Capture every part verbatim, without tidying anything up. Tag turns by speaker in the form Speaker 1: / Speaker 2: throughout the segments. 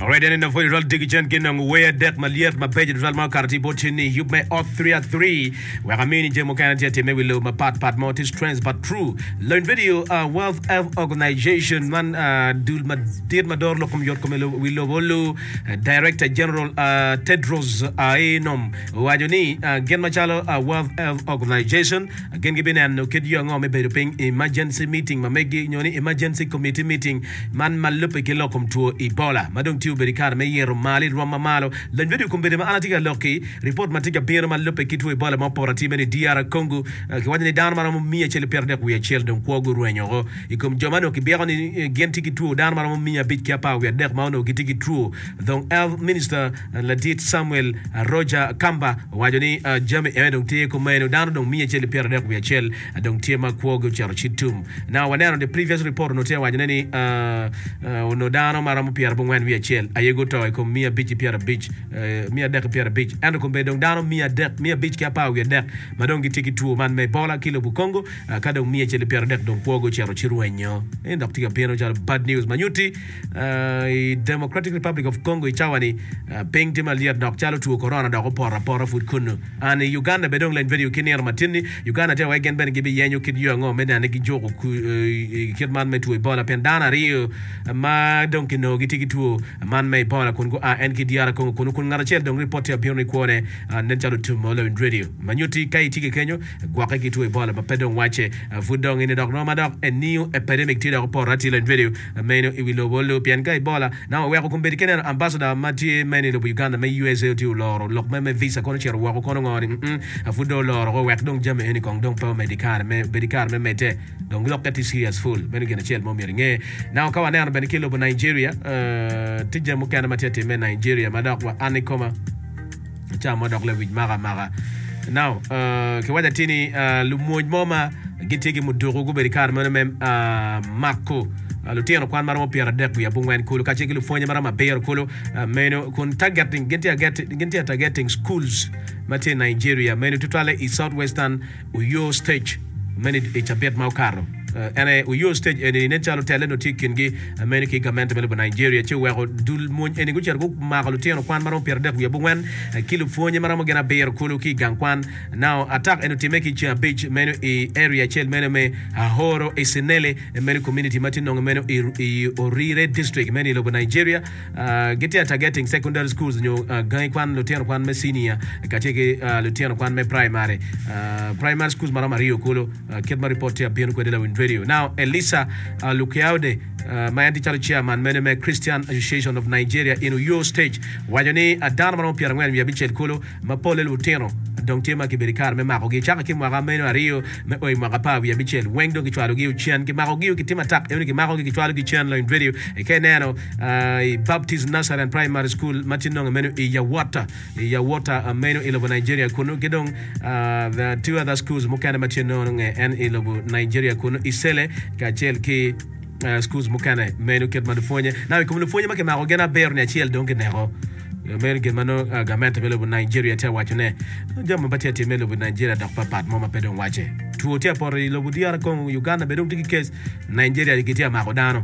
Speaker 1: Alright, and in the voice of Digijan Ginang, where deck my liat, my page, Ral Marcarti, Botini, you may all three at three. Where I mean, Jemo Canada, maybe low my part, part, more trends, but true. Learn video, uh, Wealth Health Organization, man, uh, do my dear Mador Locum Yorkomelo, Willow, Director General, uh, Tedros Aenom, Wajoni, uh, Gen Machalo, uh, Wealth Health Organization, again, given and no kid young or maybe paying emergency meeting, Mamegi, emergency committee meeting, man, Malupe Kilokum to Ebola, Madam. Berikar me yero mali roma malo len video kumbede ma anatika loki report matika biro ma lope kitu ebola ma porati meni D R Congo ki wani dan mara mi chele perde ku ye chel don ko gu renyo ikum jomano ki biro ni genti kitu dan mara mi ya bit kapa we dek ma no kitiki true don health minister Ladit Samuel Roger Kamba wajoni jame e don tie ko meno dan don mi chele perde ku ye chel don tie ma ko gu charo chitum now when on the previous report no tie wajoni uh no dan mara mo pierre bon we ayego to ko mia beach piara beach mia dek piara beach and ko be don dano mia dek mia beach ka pa we dek madongi tiki tu man me bola kilo bu Congo kada mia chele piara dek don pogo chero chiruenyo e ndok tika piano cha bad news manyuti Democratic Republic of Congo ichawani ping tima liat dok chalo tu corona dok pora pora food kunu and Uganda be don len video kinir matini Uganda te wagen ben gibi yenyo kid yongo me dan ki jogo kidman me tu bola pendana rio ma don kino gitiki tu man may bola kun go a en ki diara kun kun kun ngara chel dong report ya bioni kone nen chalo tu molo in radio manyuti kai tiki kenyo gwa ka ki tu bola ba pedon wache fudong in dog no ma dog a new epidemic ti dog por ratile in radio meno iwilo bolo pian kai bola now we ko kumbedi kenen ambassador mati meni lo Uganda me U S A ti loro lok me me visa kono chero wa ko kono ngori mm fudo loro ko wek dong jame eni kong dong pa medical me medical me mete dong lok that is serious full meni gena chel mo mi nge now ka wana ben kilo bo Nigeria uh tija mukana matete me Nigeria madak wa anikoma cha madak le wij mara mara now uh ke wada tini uh lumoj moma gitegi mudoro go berikar me me uh mako lutino kwan mara mo piara dek ya bungwen kulu ka cheki lufonye mara maber kulu meno kun targeting gintia get gintia targeting schools mate Nigeria meno tutale is southwestern Uyo stage many ichabet maukaro Uh, ene uyo stage ene ne chalo tele no tikingi amene ki government bele Nigeria che wego dul mon ene gucher go magalu tieno kwan maro perde ku yebwen kilo fonye maramo gena beer kulu ki gankwan now attack ene timeki cha beach meno e area chel meno me ahoro esenele meno community matino meno e orire district meno lo Nigeria uh, get targeting secondary schools nyo uh, gankwan lo tieno kwan me senior kacheke uh, lo tieno kwan me primary uh, primary schools maramo rio kulu uh, ketma report ya bieno ko de la video. Now, Elisa uh, Lukiaude, uh, my anti-chari chairman, Meneme Christian Association of Nigeria in Uyo stage. Wajone Adana Maron Pierangwen, Yabichel Kolo, Mapole Luteno, Don Tema Kibericar, Memarogi, Chaki Marameno, Rio, Oi Marapa, Yabichel, Wang Don Kichualugi, Chian, Kimarogi, Kitimatak, Emily Marogi, Kichualugi, Chandler in video, a Kenano, uh, Baptist Nasser and Primary School, Matinong, Menu, Yawata, Yawata, Menu, Ilobo, Nigeria, Kuno, Gedong, uh, the two other schools, Mokana Matinong and Ilobo, Nigeria, Kuno, Isele, Kachel, Ki, uh, schools, Mokana, Menu, Ketmadufonia. Now, you come to Fonia, Makamagana, Bear, Nachiel, Donkinero. American mano government available Nigeria te wachne jamu batia te melo Nigeria da papa mama pedon wache tuotia por lo budia ko Uganda bedon tiki case Nigeria dikitia makodano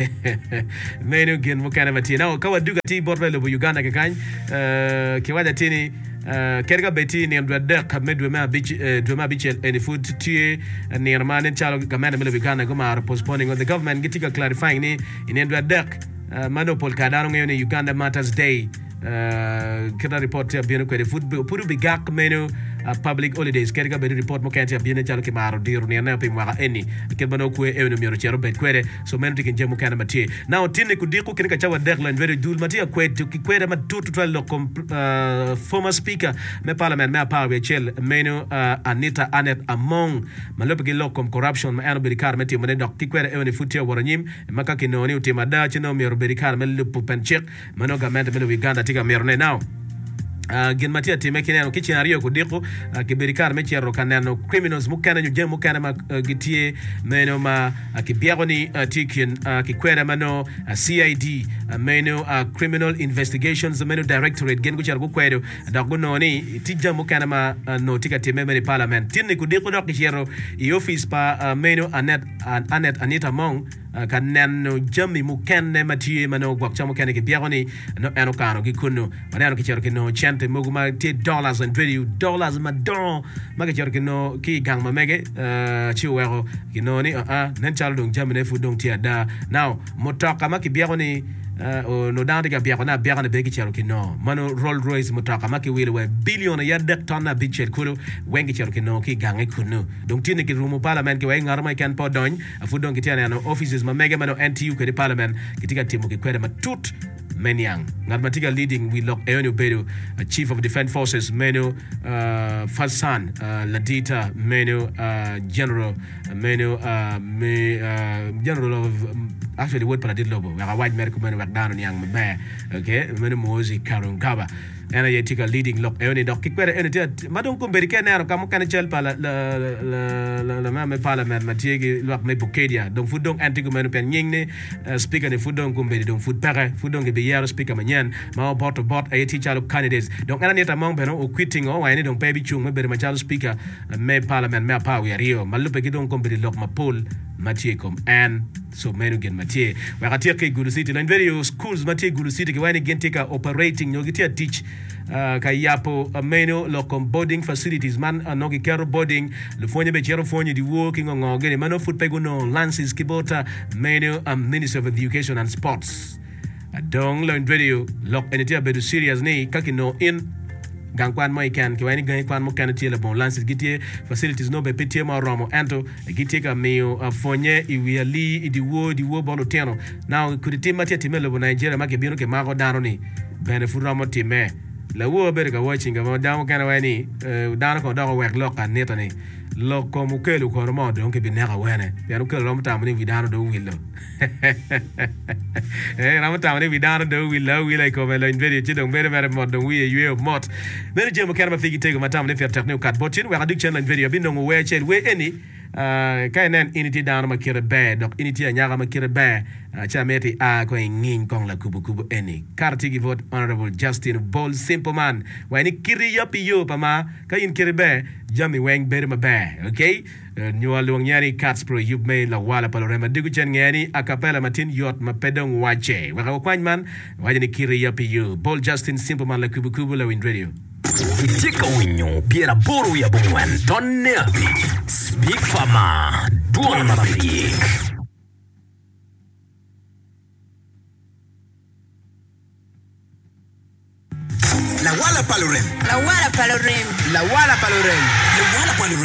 Speaker 1: meno gen mukana batia now kawa duga ti borvelo Uganda ke kan uh, ke wada tini Uh, kerga beti ni amdwa dek medwe ma beach dwe ma beach any food tie ni ramane chalo gamana melo Uganda go ma postponing on the government gitika clarifying ni in amdwa dek uh, manopol kadano ngene Uganda Matters Day uh, kena report ya bieno kwede food puru bigak menu uh, public holidays kerga beti report mo kanti ya bieno chalo ke maro diru ni na pe mwa eni kebano kwe eno mioro chero bet kwede so menu tikinje mo kana matie now tine kudiku kenika chawa dekland very dul matia kwede kwede ma tutu twelve uh, former speaker me parliament me power chel menu uh, Anita Anet among malope lokom corruption ma eno berikar meti mo dok tikwere eno futia waranyim maka kinoni utimada chino mioro berikar me lupu penchek mano government me Uganda tiga mioro now Uh, gen matia time kineno kichina rio kudiko uh, kiberikar mechi ro kaneno criminals mukana nyuje mukana ma uh, gitie meno ma uh, kibiago ni uh, tikin uh, kikwera mano uh, C I D uh, meno uh, criminal investigations meno directorate gen kuchar kukwero dago noni tija mukana ma uh, no tika time me parliament tinni kudiko dok kichero i office pa uh, meno anet uh, anet Anita Mong kaneno jami mukene matie mano gwak chamo kene ke biagoni no eno kano ki kuno maneno ki chero ki no chente moguma te dollars and video dollars ma don ma ke chero ki no ki gang ma mege chi wero ki no ni a nen chalo dong jami ne fu dong tia da now motoka ma ki biagoni Uh, o no dande ga biya na biya na begi chero kino mano Rolls Royce motaka maki wile we billion ya dek tonna bichel kulo wengi chero kino ki gange kuno donc tine ki rumo parliament ki we ngarma kan po don afu don ki tiana no offices ma mega mano N T U ke di parliament kitika timu ki kwede ma tut Menyang ngarmatiga leading we lock Eonu Bedu uh, Chief of Defense Forces Menu uh, Fasan uh, Ladita Menu uh, General uh, Menu uh, me, uh, General of um, actually word para dit lobo we white medical menu wak down yang me okay Menu Mozi Karungaba ena yetika leading lock Eonu dok kikwere ene tia madon ko berike nero kam kan chel pala la la la la ma parliament matiegi lock me bukedia donc fudong antigo menu pen nyingne uh, speaker ne fudong ko beri donc fud pere fudong be yaro speaker manyen ma bot bot ay teacher candidates donc ena neta mong beno o quitting o wayne donc baby chung me beri ma chalo speaker uh, me parliament me pa we rio malupe gidon ko beri lock ma pol Mathieu comme and so menu gen Mathieu we gatia ke Gulu City line video schools Mathieu Gulu City ke wayne gen tika operating no gitia teach uh, kayapo uh, menu local boarding facilities man uh, no ki kero boarding le fonye be chero fonye di working on ngene mano foot pego no lances kibota menu um, Minister of Education and Sports a dong line video lock enitia be serious ni kakino in gangkwan mo ikan ki wani gangkwan mo kan tiele bon lances gitie facilities no be petie mo romo ento gitie ka meo fonye iwiali idi wo di wo bolo teno now could team matia timelo bo Nigeria make bino ke mago dano ni bene furamo time la wo be ka watching ga mo damo kan wani dano ko do wek loka neta ni loko mukelu ko mo donc bi nega wene piano ko rom tamni vidano do willo eh ram tamni vidano do willo willo ko velo in video ti donc bere bere mo do wi yu mot bere jemo kan ma figi tego matamni fer technique kat botin we adu channel video bi no we chel we eni uh kainen initi down ma kire be donc initi nyaga ma kire be cha meti a ko ngin kong la kubu kubu eni karti gi vote honorable Justin Bol simple man wa ni kiri yapi yo pama kayin kire be jami weng bere ma be okay nyua luang nyani cats pro yub me la wala palorema digu chen ngani akapela matin yot ma pedong wache wa ko kwany man wa ni kiri yapi yo Bol Justin simple man la kubu kubu la win radio
Speaker 2: Tika winyo piera boru ya bungwen tonne api speak fama duon mabrik
Speaker 3: La wala palorem
Speaker 4: La wala palorem
Speaker 3: La wala palorem La wala palorem